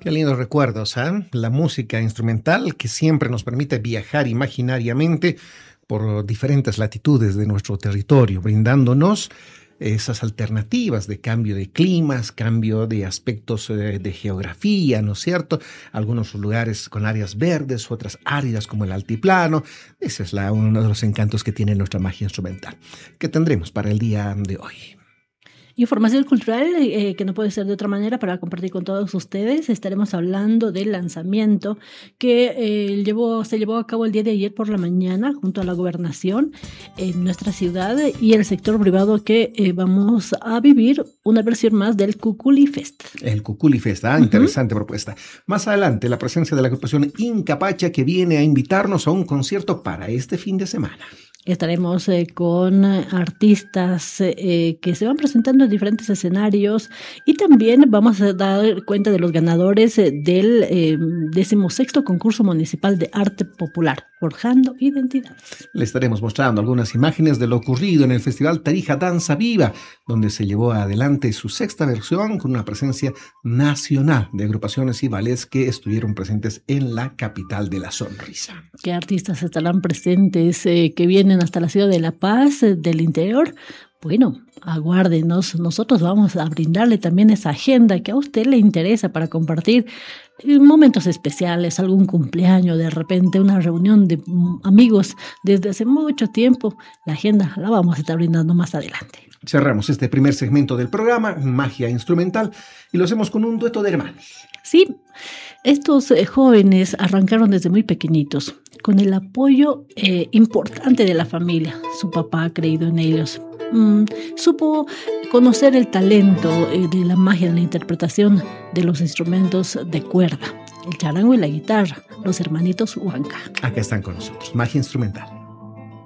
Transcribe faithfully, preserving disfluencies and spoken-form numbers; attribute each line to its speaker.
Speaker 1: Qué lindos recuerdos, ¿eh? La música instrumental que siempre nos permite viajar imaginariamente por diferentes latitudes de nuestro territorio, brindándonos esas alternativas de cambio de climas, cambio de aspectos eh, de geografía, ¿no es cierto? Algunos lugares con áreas verdes, otras áridas como el altiplano. Ese es la, uno de los encantos que tiene nuestra magia instrumental. ¿Qué tendremos para el día de hoy?
Speaker 2: Información cultural eh, que no puede ser de otra manera para compartir con todos ustedes. Estaremos hablando del lanzamiento que eh, llevó, se llevó a cabo el día de ayer por la mañana junto a la gobernación en nuestra ciudad y el sector privado que eh, vamos a vivir una versión más del Cuculi Fest.
Speaker 1: El Cuculi Fest, ah, interesante uh-huh. propuesta. Más adelante, la presencia de la agrupación Incapacha que viene a invitarnos a un concierto para este fin de semana.
Speaker 2: Estaremos eh, con artistas eh, que se van presentando en diferentes escenarios y también vamos a dar cuenta de los ganadores eh, del eh, decimosexto concurso municipal de arte popular, Forjando Identidades.
Speaker 1: Le estaremos mostrando algunas imágenes de lo ocurrido en el Festival Tarija Danza Viva, donde se llevó adelante su sexta versión con una presencia nacional de agrupaciones y ballets que estuvieron presentes en la capital de la sonrisa.
Speaker 2: ¿Qué artistas estarán presentes eh, que vienen hasta la ciudad de La Paz, eh, del interior? Bueno, aguárdenos, nosotros vamos a brindarle también esa agenda que a usted le interesa para compartir momentos especiales, algún cumpleaños, de repente una reunión de amigos desde hace mucho tiempo. La agenda la vamos a estar brindando más adelante.
Speaker 1: Cerramos este primer segmento del programa, Magia Instrumental, y lo hacemos con un dueto de hermanos.
Speaker 2: Sí, estos eh, jóvenes arrancaron desde muy pequeñitos, con el apoyo eh, importante de la familia. Su papá ha creído en ellos. Mm, supo conocer el talento eh, de la magia de la interpretación de los instrumentos de cuerda, el charango y la guitarra, los hermanitos Huanca.
Speaker 1: Acá están con nosotros, Magia Instrumental.